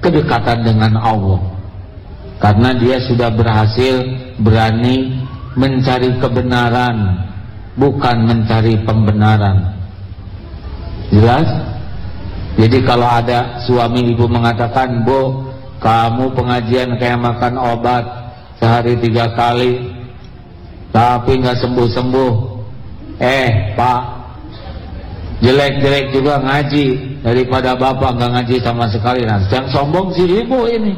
kedekatan dengan Allah, karena dia sudah berhasil berani mencari kebenaran, bukan mencari pembenaran. Jelas? Jadi kalau ada suami ibu mengatakan, "Bu, kamu pengajian kayak makan obat, sehari 3 kali tapi nggak sembuh-sembuh. Pak, jelek-jelek juga ngaji daripada bapak nggak ngaji sama sekali." Nah, yang sombong si ibu ini.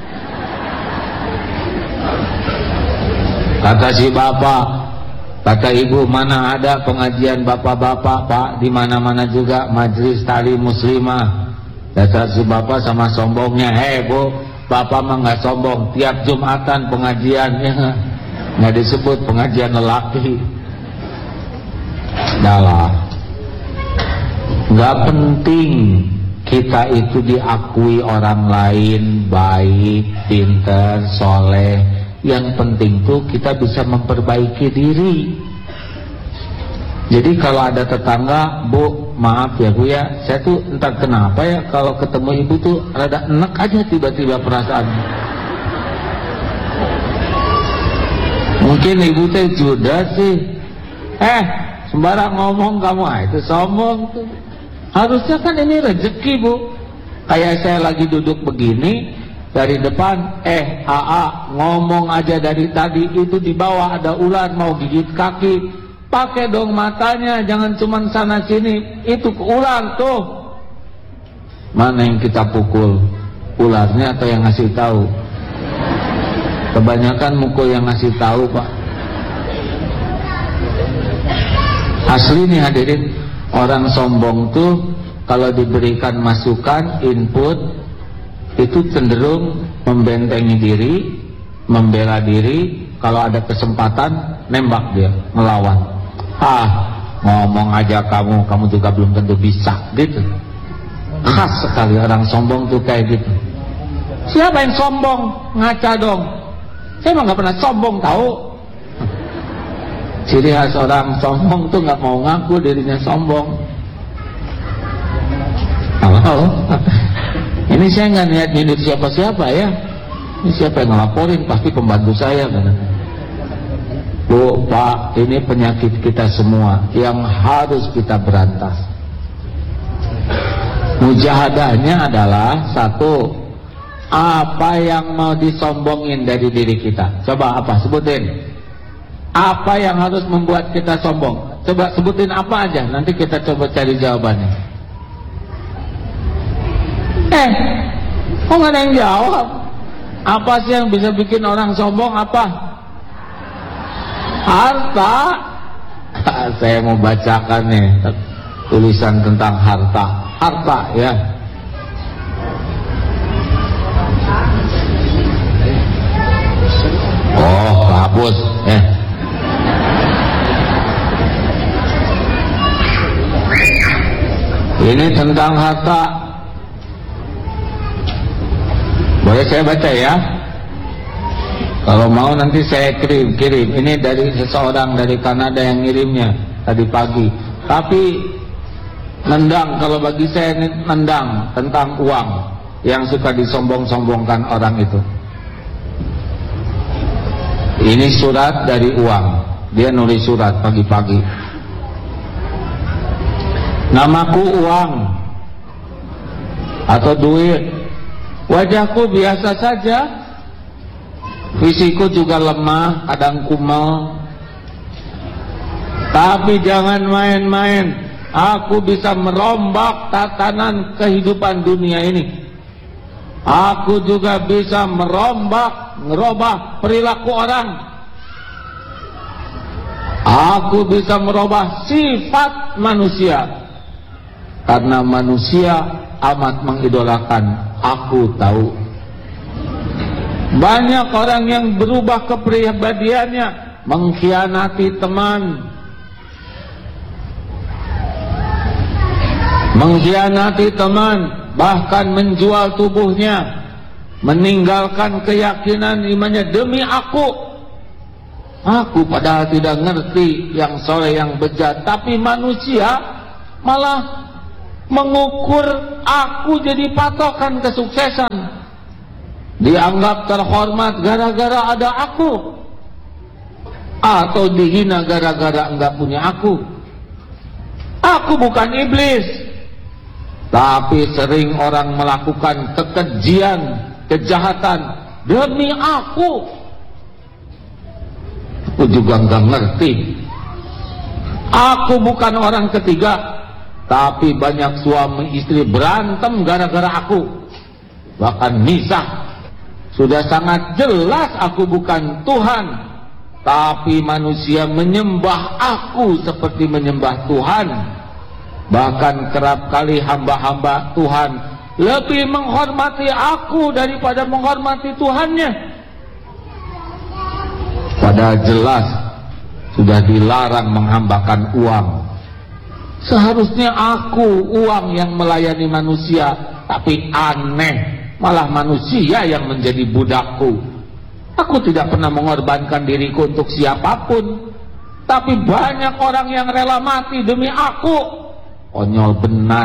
Kata si bapak, kata ibu, "Mana ada pengajian bapak-bapak, Pak, di mana-mana juga majelis tali muslimah." Kata si bapak sama sombongnya, Bu, bapak mah nggak sombong, tiap Jumatan pengajian, ya nggak disebut pengajian lelaki." Dalah, nggak penting kita itu diakui orang lain baik, pintar, soleh. Yang penting tuh kita bisa memperbaiki diri. Jadi kalau ada tetangga, "Bu, maaf ya Bu ya, saya tuh entah kenapa ya kalau ketemu ibu tuh rada enek aja tiba-tiba perasaan." Mungkin ibu teh judes sih. Sembarang ngomong kamu, itu sombong tuh. Harusnya kan ini rezeki, Bu. Kayak saya lagi duduk begini, dari depan, ngomong aja dari tadi, itu di bawah ada ular mau gigit kaki. Pakai dong matanya, jangan cuman sana sini, itu ular tuh. Mana yang kita pukul? Ularnya atau yang ngasih tahu? Kebanyakan mukul yang ngasih tahu, Pak. Asli nih hadirin, orang sombong tuh kalau diberikan masukan, input, itu cenderung membentengi diri, membela diri. Kalau ada kesempatan, nembak dia, melawan. Ngomong aja kamu juga belum tentu bisa, gitu. Khas sekali orang sombong tuh kayak gitu. Siapa yang sombong? Ngaca dong. Saya emang gak pernah sombong, tahu. Ciri khas orang sombong tuh gak mau ngaku dirinya sombong. Halo. Ini saya nggak niat nyindir siapa-siapa ya. Ini siapa yang ngelaporin? Pasti pembantu saya kan. Bu, Pak, ini penyakit kita semua yang harus kita berantas. Mujahadahnya adalah satu, apa yang mau disombongin dari diri kita? Coba apa? Sebutin. Apa yang harus membuat kita sombong? Coba sebutin apa aja. Nanti kita coba cari jawabannya. Kok nggak ada yang jawab? Apa sih yang bisa bikin orang sombong? Apa? Harta. Saya mau bacakan nih tulisan tentang harta. Harta ya. Hapus. Ini tentang harta. Boleh saya baca ya? Kalau mau nanti saya kirim. Ini dari seseorang dari Kanada yang ngirimnya tadi pagi. Tapi nendang, kalau bagi saya ini nendang tentang uang yang suka disombong-sombongkan orang itu. Ini surat dari uang. Dia nulis surat pagi-pagi. Namaku uang atau duit. Wajahku biasa saja. Fisikku juga lemah, kadang kumal. Tapi jangan main-main. Aku bisa merombak tatanan kehidupan dunia ini. Aku juga bisa merubah perilaku orang. Aku bisa merubah sifat manusia. Karena manusia amat mengidolakan aku tahu. Banyak orang yang berubah kepribadiannya, mengkhianati teman, bahkan menjual tubuhnya, meninggalkan keyakinan imannya demi aku. Aku padahal tidak ngerti yang soleh yang bejat, tapi manusia malah mengukur aku jadi patokan kesuksesan. dianggap terhormat gara-gara ada aku, atau dihina gara-gara enggak punya aku. Aku bukan iblis, tapi sering orang melakukan kekejian, kejahatan demi aku. Aku juga enggak ngerti. Aku bukan orang ketiga, tapi banyak suami istri berantem gara-gara aku, bahkan misah. Sudah sangat jelas aku bukan Tuhan, tapi manusia menyembah aku seperti menyembah Tuhan. Bahkan kerap kali hamba-hamba Tuhan lebih menghormati aku daripada menghormati Tuhannya. Padahal jelas sudah dilarang menghambakan uang. Seharusnya aku uang yang melayani manusia, tapi aneh, malah manusia yang menjadi budakku. Aku tidak pernah mengorbankan diriku untuk siapapun, tapi banyak orang yang rela mati demi aku. Konyol benar.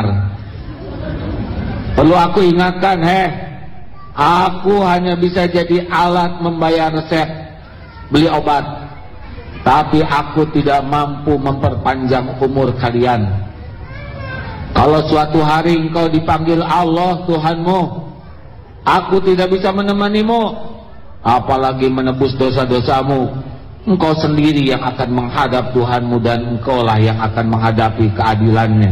Perlu aku ingatkan, aku hanya bisa jadi alat membayar resep beli obat, tapi aku tidak mampu memperpanjang umur kalian. Kalau suatu hari engkau dipanggil Allah Tuhanmu, aku tidak bisa menemanimu, apalagi menebus dosa-dosamu. Engkau sendiri yang akan menghadap Tuhanmu, dan engkaulah yang akan menghadapi keadilannya.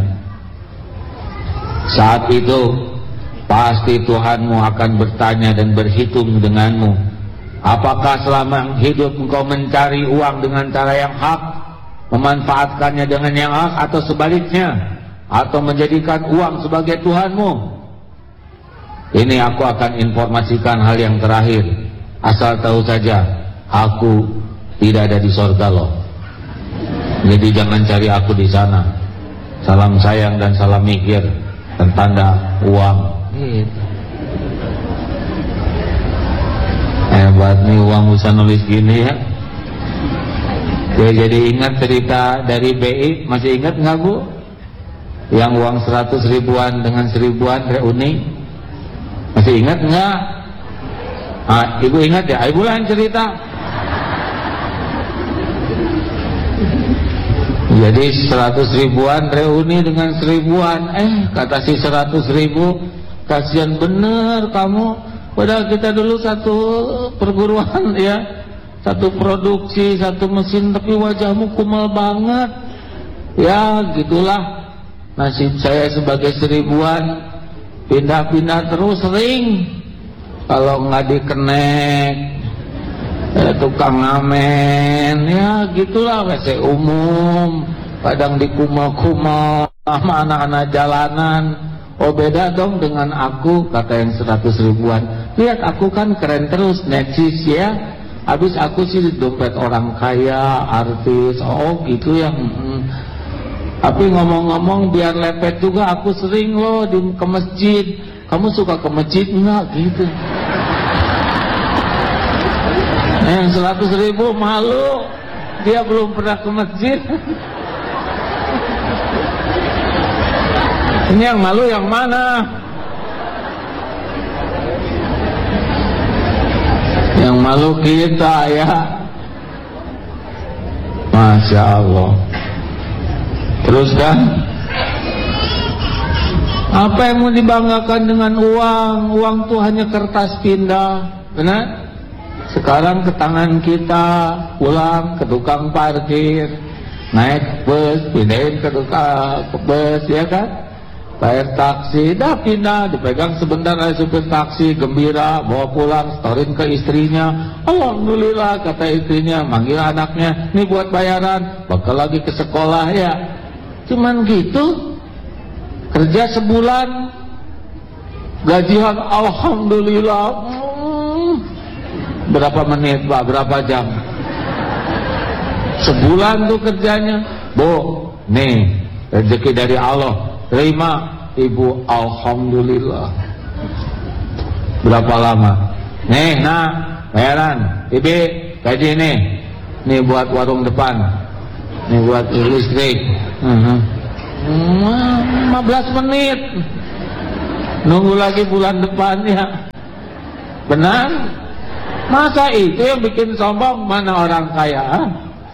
Saat itu pasti Tuhanmu akan bertanya dan berhitung denganmu. Apakah selama hidup engkau mencari uang dengan cara yang hak, memanfaatkannya dengan yang hak, atau sebaliknya, atau menjadikan uang sebagai Tuhanmu? Ini aku akan informasikan hal yang terakhir. Asal tahu saja, aku tidak ada di sorga loh. Jadi jangan cari aku di sana. Salam sayang dan salam mikir, dan tanda uang. Hebat nih uang bisa nulis gini ya. Jadi ingat cerita dari BI, masih ingat nggak Bu? Yang uang 100 ribuan dengan 1000-an reuni, masih ingat nggak? Ibu ingat ya? Ibu lah yang cerita. Jadi 100 ribuan reuni dengan 1000-an. Kata si 100 ribu, kasihan bener kamu, padahal kita dulu satu perguruan ya, satu produksi, satu mesin, tapi wajahmu kumal banget. Ya gitulah nasib saya sebagai 1000-an, pindah-pindah terus sering. Kalau nggak dikenek tukang ngamen, ya gitulah, WC umum, kadang dikumal-kumal sama anak-anak jalanan. Oh beda dong dengan aku, kata yang 100 ribuan. Lihat aku kan keren terus, necis ya. Habis aku sih dompet orang kaya, artis. Oh gitu ya. Tapi ngomong-ngomong biar lepet juga, aku sering loh ke masjid. Kamu suka ke masjid enggak? Gitu. Yang 100 ribu malu, dia belum pernah ke masjid. Ini yang malu yang mana? Yang malu kita ya. Masya Allah. Terus kan, apa yang mau dibanggakan dengan uang? Uang tuh hanya kertas pindah, benar? Sekarang ke tangan kita, pulang ke tukang parkir, naik bus, pindahin ke tukang bus, ya kan? Bayar taksi, dah pindah, dipegang sebentar oleh supir taksi, gembira, bawa pulang, setorin ke istrinya. Alhamdulillah, kata istrinya, manggil anaknya, ini buat bayaran, bakal lagi ke sekolah ya. Cuman gitu, kerja sebulan, gajian alhamdulillah. Berapa menit Pak, berapa jam? Sebulan tuh kerjanya. Bu, nih rezeki dari Allah, terima Ibu, alhamdulillah. Berapa lama? Nih, nah, bayaran Ibu, gaji nih. Nih buat warung depan, nih buat listrik. 15 menit. Nunggu lagi bulan depan ya. Benar? Masa itu yang bikin sombong? Mana orang kaya?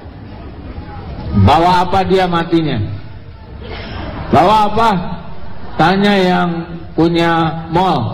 Bawa apa dia matinya? Bawa apa? Tanya yang punya mall.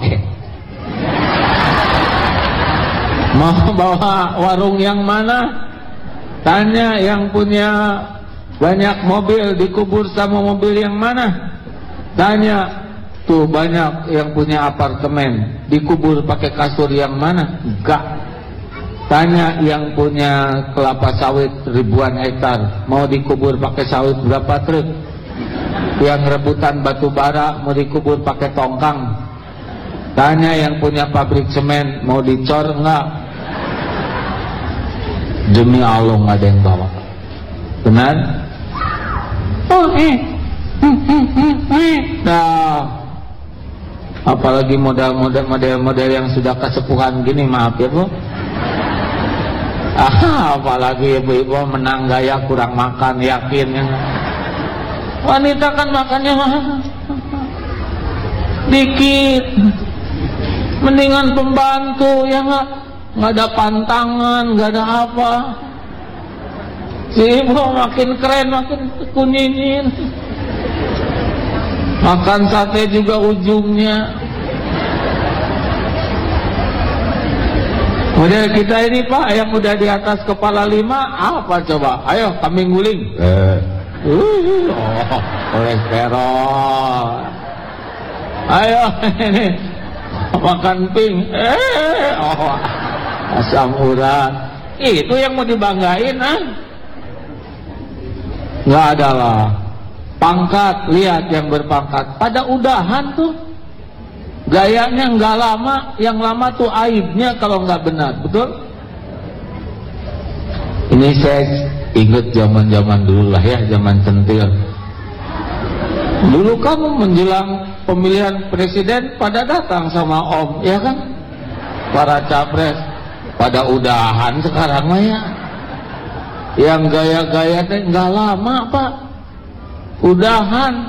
Mau bawa warung yang mana? Tanya yang punya banyak mobil, dikubur sama mobil yang mana? Tanya tuh banyak yang punya apartemen, dikubur pakai kasur yang mana? Enggak. Tanya yang punya kelapa sawit ribuan hektar, mau dikubur pakai sawit berapa truk? Yang rebutan batu bara mau dikubur pakai tongkang. Tanya yang punya pabrik semen, mau dicor enggak? Demi Allah nggak ada yang bawa. Benar? Oh nah, apalagi model yang sudah kesepuhan gini, maaf ya Bu. Apalagi ibu-ibu menang gaya kurang makan, yakin ya. Wanita kan makannya dikit, mendingan pembantu ya nggak ada pantangan, nggak ada apa. Si ibu makin keren, makin kunyinin. Makan sate juga ujungnya. Model kita ini Pak, yang udah di atas kepala 5, apa coba? Ayo kambing guling. Kolesterol. Ayo ini makan pink. Asam urat. Itu yang mau dibanggain Nggak ada lah. Pangkat, lihat yang berpangkat pada udahan tuh. Gayanya nggak lama, yang lama tuh aibnya kalau nggak benar, betul? Ini saya ingat zaman dulu lah ya, zaman centil. Dulu kamu menjelang pemilihan presiden pada datang sama Om, ya kan? Para capres pada udahan sekarang mah ya. Yang gaya-gaya teh nggak lama Pak, udahan.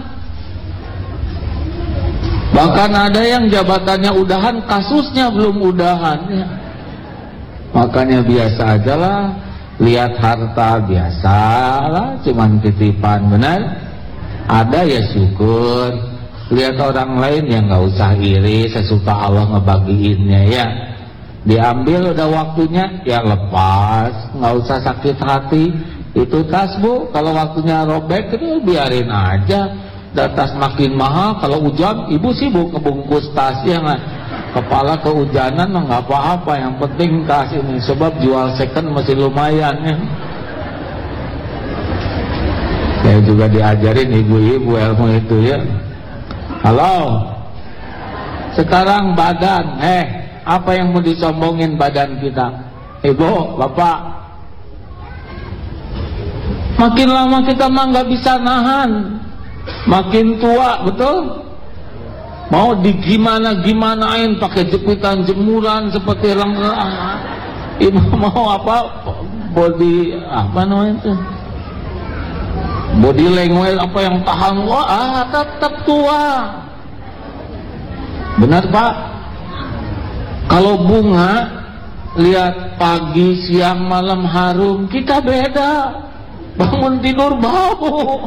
Bahkan ada yang jabatannya udahan, kasusnya belum udahan ya. Makanya biasa aja lah, lihat harta biasa lah, cuman titipan, benar? Ada ya syukur, lihat orang lain ya nggak usah iri, sesuka Allah ngebagiinnya ya. Diambil udah waktunya ya lepas, nggak usah sakit hati. Itu tas Bu, kalau waktunya robek itu biarin aja. Tas makin mahal, kalau hujan ibu sibuk ngebungkus tas ya nggak? Kepala kehujanan mah nggak apa-apa, yang penting tas ini, sebab jual second masih lumayan ya. Saya juga diajarin ibu-ibu ilmu itu ya. Halo, sekarang badan, apa yang mau disombongin badan kita? Ibu, bapak, makin lama kita mah nggak bisa nahan. Makin tua, betul? Mau digimana-gimanain pakai jepitan jemuran seperti ibu mau apa? Body apa namanya itu? Body language apa yang tahan? Wah, tetap tua. Benar Pak? Kalau bunga lihat pagi, siang, malam harum, kita beda. Bangun tidur bau.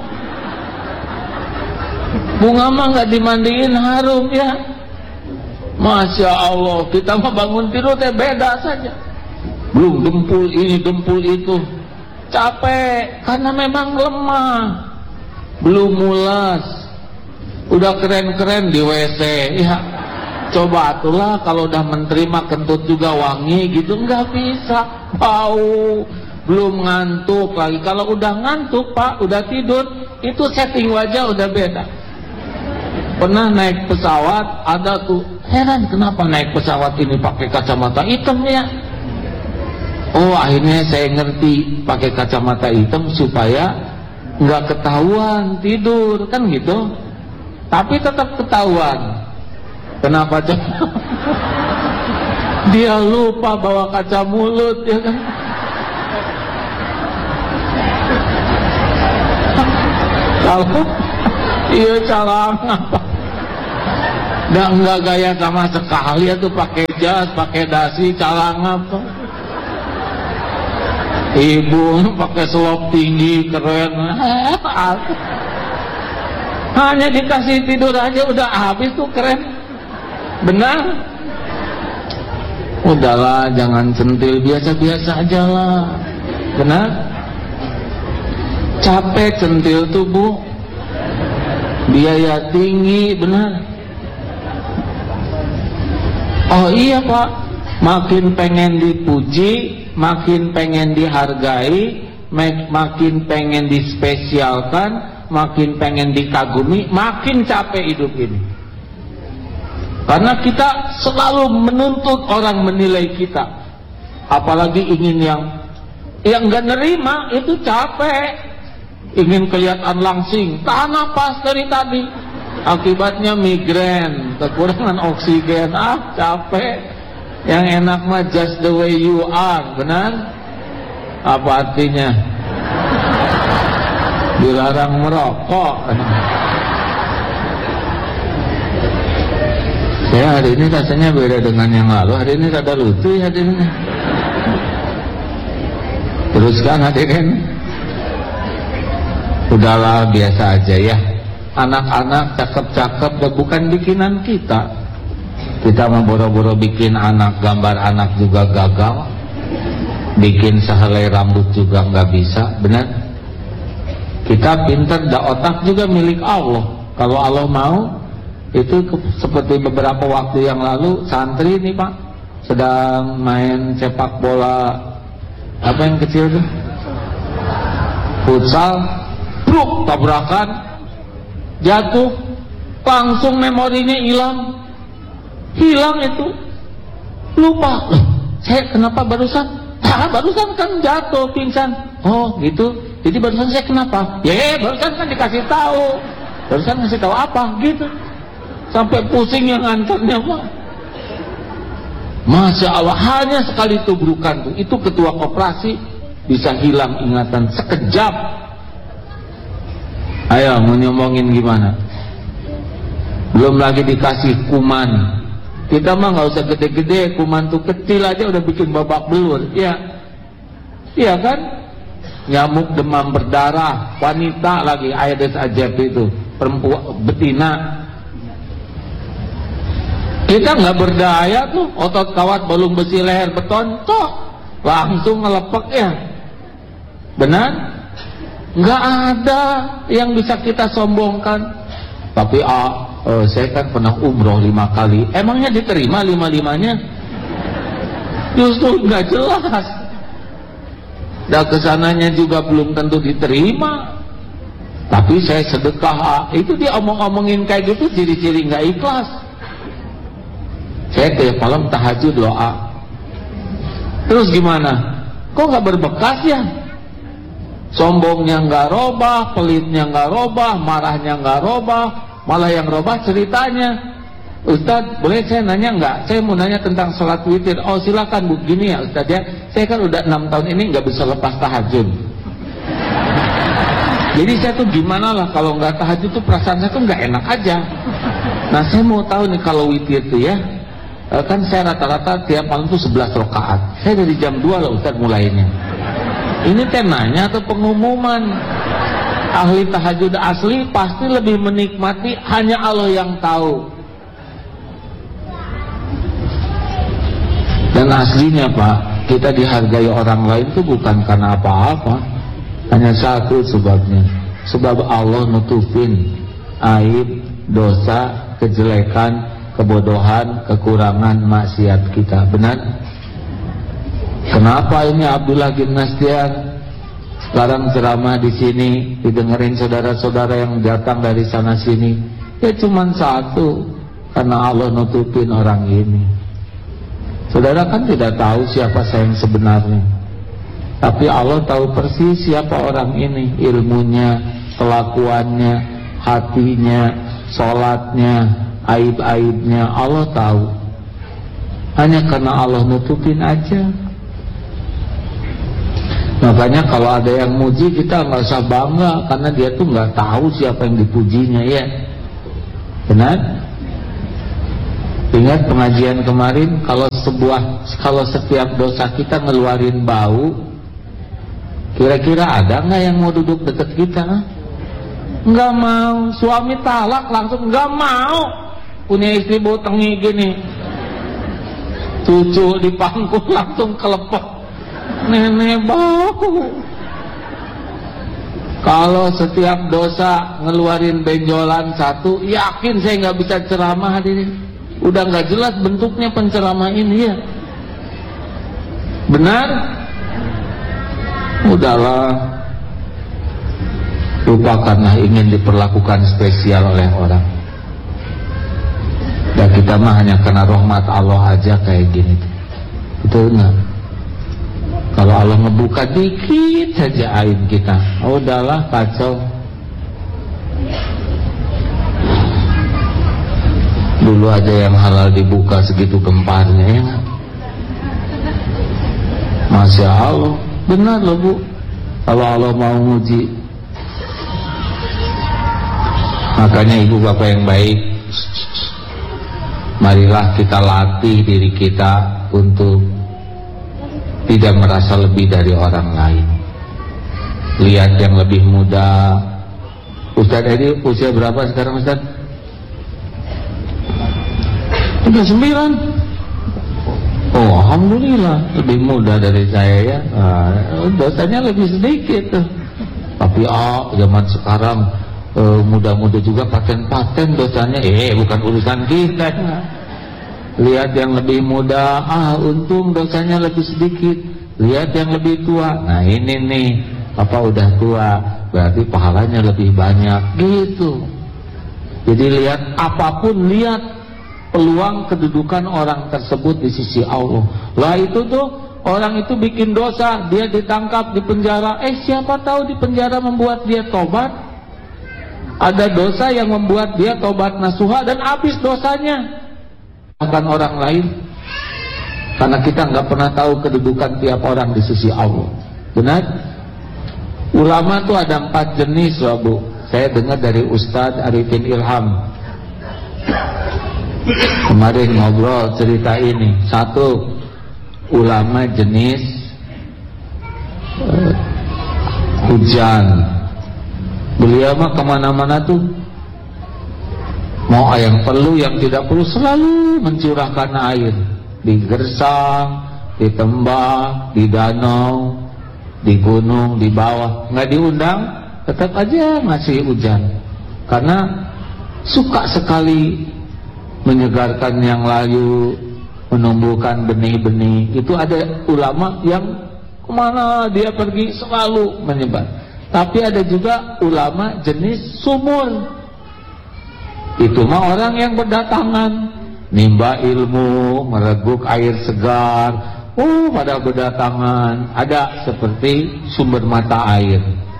Bunga mah nggak dimandiin harum ya. Masya Allah, kita mah bangun tidur teh beda saja. Belum dempul ini, dempul itu. Capek, karena memang lemah. Belum mulas. Udah keren-keren di WC ya. Coba atulah kalau udah menteri mah kentut juga wangi gitu, nggak bisa. Bau. Belum ngantuk lagi. Kalau udah ngantuk Pak, udah tidur, itu setting wajah udah beda. Pernah naik pesawat, ada tuh, heran kenapa naik pesawat ini pakai kacamata hitam ya. Oh akhirnya saya ngerti, pakai kacamata hitam supaya nggak ketahuan tidur, kan gitu. Tapi tetap ketahuan. Kenapa coba? Dia lupa bawa kaca mulut ya kan. Kalau iya cara apa? Enggak gaya sama sekali ya tuh, pakai jas, pakai dasi, calang apa. Ibu pakai selop tinggi keren. Hanya dikasih tidur aja udah habis tuh keren. Benar? Udahlah, jangan centil, biasa-biasa aja lah. Benar? Capek centil tuh Bu, biaya tinggi, benar? Oh iya Pak, makin pengen dipuji, makin pengen dihargai, makin pengen dispesialkan, makin pengen dikagumi, makin capek hidup ini. Karena kita selalu menuntut orang menilai kita, apalagi ingin yang nggak nerima, itu capek. Ingin kelihatan langsing, tahan napas dari tadi, akibatnya migrain, kekurangan oksigen, capek. Yang enak mah just the way you are, benar? Apa artinya? Dilarang merokok. Ya, hari ini rasanya beda dengan yang lalu. Hari ini rada lucu ya hadirin. Teruskan hadirin. Udahlah, biasa aja ya. Anak-anak cakep-cakep bukan bikinan kita. Kita mau boro-boro bikin anak, gambar anak juga gagal. Bikin sehelai rambut juga nggak bisa, benar? Kita pinter, otak juga milik Allah. Kalau Allah mau, itu seperti beberapa waktu yang lalu santri nih Pak sedang main sepak bola, apa yang kecil tuh, futsal, bruk, tabrakan, jatuh, langsung memorinya hilang itu, lupa. Loh, saya kenapa barusan? Barusan kan jatuh, pingsan. Oh gitu. Jadi barusan saya kenapa? Barusan kan dikasih tahu. Barusan ngasih tahu apa? Gitu. Sampai pusing yang nganternya Pak. Masya Allah, hanya sekali tubrukan tuh, itu ketua koperasi bisa hilang ingatan sekejap. Ayo, mau nyombongin gimana? Belum lagi dikasih kuman. Kita mah nggak usah gede-gede, kuman tuh kecil aja udah bikin babak belur. Iya kan? Nyamuk demam berdarah, wanita lagi, Aedes aegypti itu, perempuan betina. Kita nggak berdaya tuh, otot kawat balung besi leher beton, langsung ngelepek ya. Benar? Nggak ada yang bisa kita sombongkan. Tapi saya kan pernah umroh 5 kali. Emangnya diterima 5-5-nya? Justru nggak jelas. Dan kesananya juga belum tentu diterima. Tapi saya sedekah, itu dia omong-omongin kayak gitu, ciri-ciri nggak ikhlas. Saya tiap malam tahajud doa. Terus gimana? Kok nggak berbekas ya? Sombongnya nggak robah, pelitnya nggak robah, marahnya nggak robah, malah yang robah ceritanya. Ustadz, boleh saya nanya nggak? Saya mau nanya tentang sholat witir. Oh silakan Bu, gini ya Ustadz ya. Saya kan udah 6 tahun ini nggak bisa lepas tahajud. Jadi saya tuh gimana lah kalau nggak tahajud tuh perasaan saya tuh nggak enak aja. Nah saya mau tahu nih kalau witir tuh ya, kan saya rata-rata tiap malam tuh 11 rakaat. Saya dari jam 2 lah Ustadz mulainya. Ini temanya atau pengumuman? Ahli tahajud asli pasti lebih menikmati, hanya Allah yang tahu. Dan aslinya Pak, kita dihargai orang lain itu bukan karena apa-apa. Hanya satu sebabnya. Sebab Allah nutupin aib, dosa, kejelekan, kebodohan, kekurangan, maksiat kita. Benar? Kenapa ini Abdullah Gimnastian sekarang ceramah di sini, didengerin saudara-saudara yang datang dari sana sini? Ya cuman satu, karena Allah nutupin orang ini. Saudara kan tidak tahu siapa saya yang sebenarnya, tapi Allah tahu persis siapa orang ini. Ilmunya, kelakuannya, hatinya, sholatnya, aib-aibnya, Allah tahu. Hanya karena Allah nutupin aja. Makanya kalau ada yang muji, kita nggak usah bangga, karena dia tuh nggak tahu siapa yang dipujinya, ya. Benar? Ingat pengajian kemarin, kalau setiap dosa kita ngeluarin bau, kira-kira ada nggak yang mau duduk deket kita? Nggak mau. Suami talak langsung nggak mau. Punya istri bau tengi gini, cucu di pangku langsung kelepek, nenek bau. Kalau setiap dosa ngeluarin benjolan satu, yakin saya nggak bisa ceramah hadirin. Udah nggak jelas bentuknya penceramah ini ya. Benar? Udahlah, lupakanlah ingin diperlakukan spesial oleh orang. Dan kita mah hanya karena rahmat Allah aja kayak gini. Betul nggak? Kalau Allah ngebuka dikit saja aib kita, udahlah kacau. Dulu aja yang halal dibuka segitu gemparnya ya. Masya Allah, benar loh Bu. Kalau Allah mau nguji, makanya ibu bapak yang baik, marilah kita latih diri kita untuk tidak merasa lebih dari orang lain. Lihat yang lebih muda. Ustaz Edi usia berapa sekarang Ustaz? 39. Oh, alhamdulillah lebih muda dari saya ya. Dosanya lebih sedikit tuh. Tapi zaman sekarang muda-muda juga paten-paten dosanya. Bukan urusan kita. Lihat yang lebih muda, untung dosanya lebih sedikit. Lihat yang lebih tua. Nah ini nih, apa udah tua, berarti pahalanya lebih banyak gitu. Jadi lihat apapun, lihat peluang kedudukan orang tersebut di sisi Allah. Lah itu tuh orang itu bikin dosa, dia ditangkap di penjara. Siapa tahu di penjara membuat dia tobat. Ada dosa yang membuat dia tobat nasuha dan habis dosanya. Akan orang lain. Karena kita nggak pernah tahu kedudukan tiap orang di sisi Allah. Benar? Ulama tuh ada 4 jenis loh Bu. Saya dengar dari Ustadz Arifin Ilham. Kemarin ngobrol cerita ini. 1, ulama jenis hujan. Beliau mah kemana-mana tuh, mau yang perlu yang tidak perlu selalu mencurahkan air di gersang, di tembak, di danau, di gunung, di bawah. Nggak diundang tetap aja ngasih hujan, karena suka sekali menyegarkan yang layu, menumbuhkan benih-benih. Itu ada ulama yang kemana dia pergi selalu menyebar. Tapi ada juga ulama jenis sumur. Itu mah orang yang berdatangan, nimba ilmu, mereguk air segar, pada berdatangan. Ada seperti sumber mata air.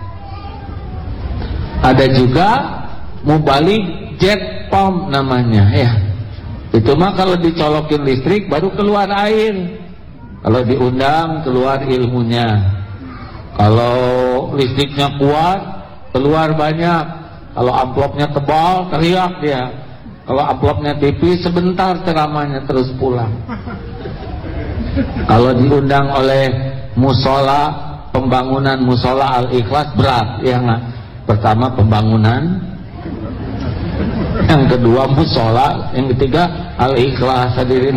Ada juga mubalik jet pump namanya ya. Itu mah kalau dicolokin listrik baru keluar air. Kalau diundang keluar ilmunya. Kalau listriknya kuat keluar banyak. Kalau amplopnya tebal teriak dia. Kalau amplopnya tipis sebentar ceramahnya terus pulang. Kalau diundang oleh musola, pembangunan musola Al-Ikhlas berat ya nggak? Pertama pembangunan, yang kedua musola, yang ketiga Al-Ikhlas hadirin.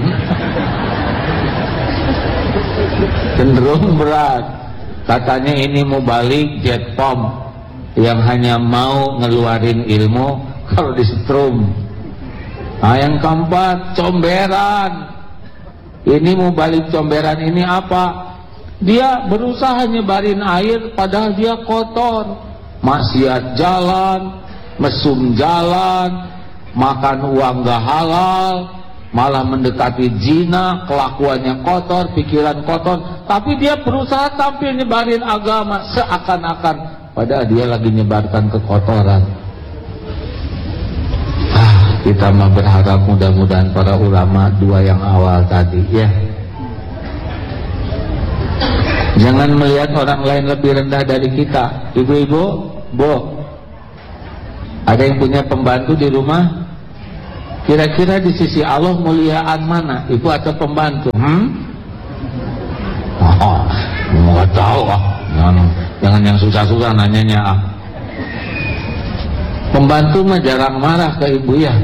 Cenderung berat. Katanya ini mau balik jet pump yang hanya mau ngeluarin ilmu kalau disetrum. Nah yang keempat comberan. Ini mau balik comberan ini apa? Dia berusaha nyebarin air padahal dia kotor. Maksiat jalan, mesum jalan, makan uang gak halal, malah mendekati zina, kelakuannya kotor, pikiran kotor, tapi dia berusaha tampil nyebarin agama seakan-akan padahal dia lagi nyebarkan kekotoran. Kita mah berharap mudah-mudahan para ulama 2 yang awal tadi ya. Jangan melihat orang lain lebih rendah dari kita. Ibu-ibu, Bu, ada yang punya pembantu di rumah? Kira-kira di sisi Allah muliaan mana, ibu atau pembantu? Nggak tahu ah. Jangan yang susah-susah nanyanya ah. Pembantu mah jarang marah ke ibu ya.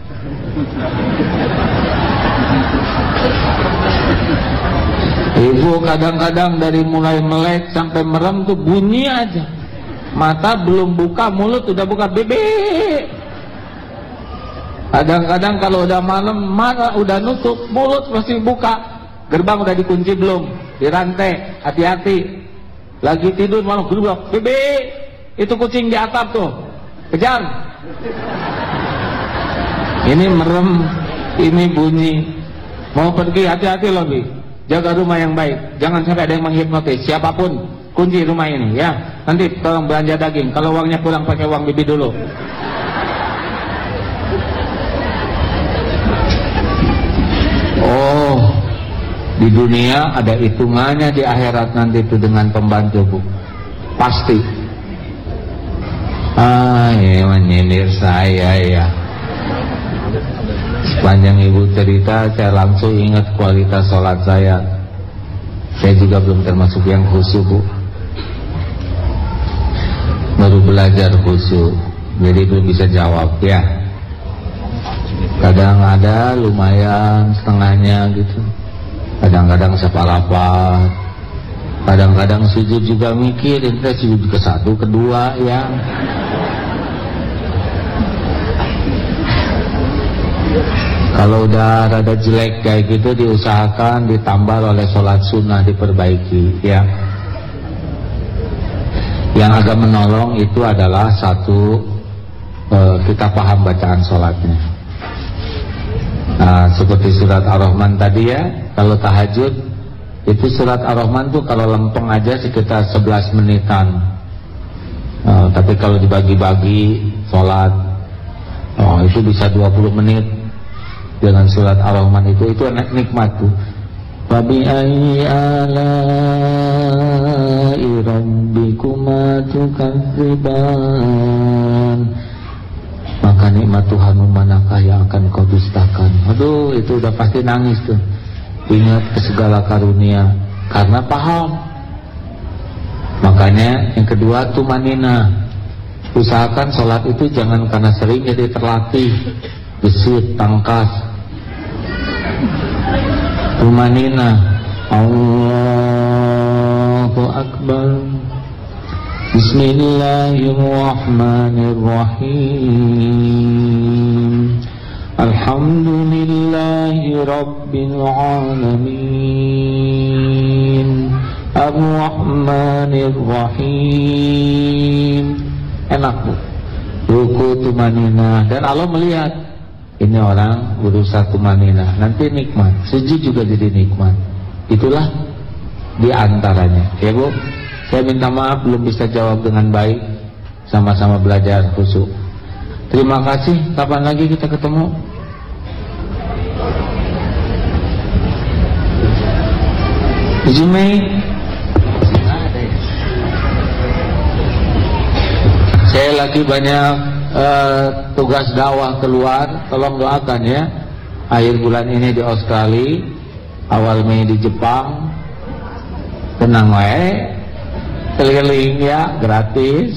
Ibu kadang-kadang dari mulai melek sampai merem tuh bunyi aja. Mata belum buka, mulut udah buka bebek. Kadang-kadang kalau udah malam, mata udah nutup, mulut masih buka. Gerbang udah dikunci belum? Dirantai, hati-hati. Lagi tidur malam gerbang, bebek. Itu kucing di atap tuh, kejar. Ini merem, ini bunyi. Mau pergi, hati-hati loh Bi. Jaga rumah yang baik. Jangan sampai ada yang menghipnotis. Siapapun, kunci rumah ini ya. Nanti tolong belanja daging. Kalau uangnya pulang pakai uang Bibi dulu. Oh, di dunia ada hitungannya, di akhirat nanti itu dengan pembantu Bu. Pasti. Ya menyindir saya ya. Sepanjang ibu cerita, saya langsung ingat kualitas sholat saya. Saya juga belum termasuk yang khusyuk Bu. Baru belajar khusyuk, jadi belum bisa jawab ya. Kadang ada lumayan setengahnya gitu. Kadang-kadang separapat. Kadang-kadang sujud juga mikir, kita sujud ke satu, kedua ya. Kalau udah rada jelek kayak gitu, diusahakan ditambah oleh sholat sunnah, diperbaiki ya. Yang agak menolong itu adalah satu, kita paham bacaan sholatnya. Nah, seperti surat Ar-Rahman tadi ya, kalau tahajud itu surat Ar-Rahman tuh kalau lempeng aja sekitar 11 menitan. Tapi kalau dibagi-bagi sholat, itu bisa 20 menit dengan surat Ar-Rahman itu nikmat tuh. Fabi ayyi ala'i rabbikuma tukadziban. Maka nikmat Tuhanmu manakah yang akan kau dustakan? Aduh, itu udah pasti nangis tuh. Ingat ke segala karunia karena paham. Makanya yang kedua tumanina. Usahakan sholat itu jangan karena sering jadi terlatih, gesit, tangkas. Tumanina. Allahu Akbar. Bismillahirrahmanirrahim. Alhamdulillahi Rabbil Alamin. Ar-Rahmanir-Rahim. Enak Bu. Ruku tumanina. Dan Allah melihat ini orang berusaha tumanina, nanti nikmat. Sujud juga jadi nikmat. Itulah diantaranya ya Bu. Saya minta maaf belum bisa jawab dengan baik. Sama-sama belajar khusyuk. Terima kasih. Kapan lagi kita ketemu? Jumei. Saya lagi banyak tugas dakwah keluar. Tolong doakan ya. Akhir bulan ini di Australia, awal Mei di Jepang. Tenang wae. Keliling ya, gratis.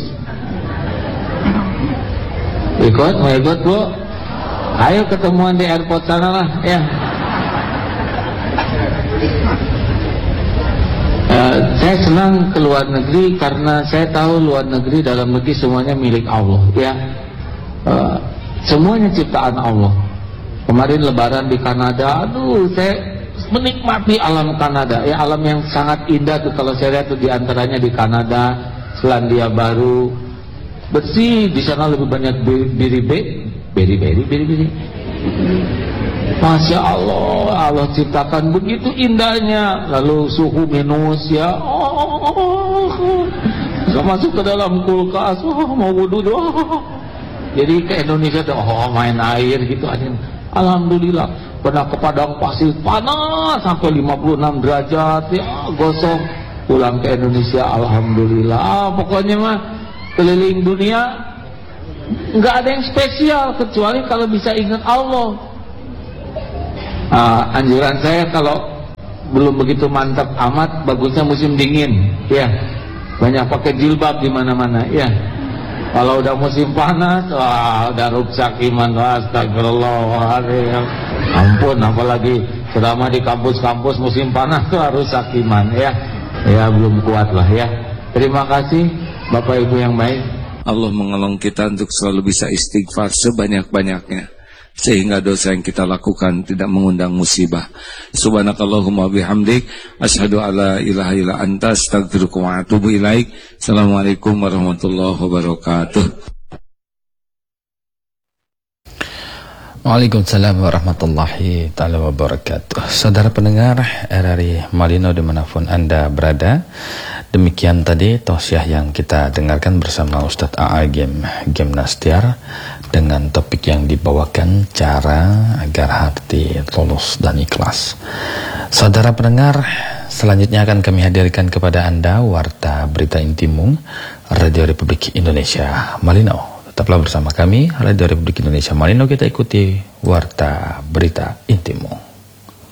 Ikut, mau ikut Bu? Ayo ketemuan di airport sana lah ya. Saya senang ke luar negeri karena saya tahu luar negeri, dalam negeri semuanya milik Allah ya. Semuanya ciptaan Allah. Kemarin lebaran di Kanada, aduh saya menikmati alam Kanada ya, alam yang sangat indah tuh. Kalau saya lihat tuh diantaranya di Kanada, Selandia Baru, bersih. Di sana lebih banyak beri-beri. Masya Allah, Allah ciptakan begitu indahnya. Lalu suhu minus ya, masuk ke dalam kulkas, mau wudhu doang. Jadi ke Indonesia tuh, main air gitu aja. Alhamdulillah. Pernah ke padang pasir panas sampai 56 derajat ya, gosong. Pulang ke Indonesia alhamdulillah. Pokoknya mah keliling dunia nggak ada yang spesial kecuali kalau bisa ingat Allah. Anjuran saya kalau belum begitu mantap amat, bagusnya musim dingin, ya. Banyak pakai jilbab di mana-mana, ya. Kalau udah musim panas, wah, udah rusak iman, astagfirullahaladzim. Ampun, apalagi selama di kampus-kampus musim panas tuh harus rusak iman, ya. Ya belum kuat lah, ya. Terima kasih Bapak Ibu yang baik. Allah menolong kita untuk selalu bisa istighfar sebanyak-banyaknya, sehingga dosa yang kita lakukan tidak mengundang musibah. Subhanakallahumma bihamdik, asyhadu alla ilaha illa anta, astaghfiruka wa atubu ilaik. Assalamualaikum warahmatullahi wabarakatuh. Waalaikumsalam warahmatullahi ta'ala wabarakatuh. Saudara pendengar RRI Malino dimanapun Anda berada, demikian tadi tausiah yang kita dengarkan bersama Ustadz A'agim Gimnastiar dengan topik yang dibawakan, cara agar hati tulus dan ikhlas. Saudara pendengar, selanjutnya akan kami hadirkan kepada Anda Warta Berita Intimum Radio Republik Indonesia Malino. Tetaplah bersama kami Radio Republik Indonesia Malino, kita ikuti Warta Berita Intimum.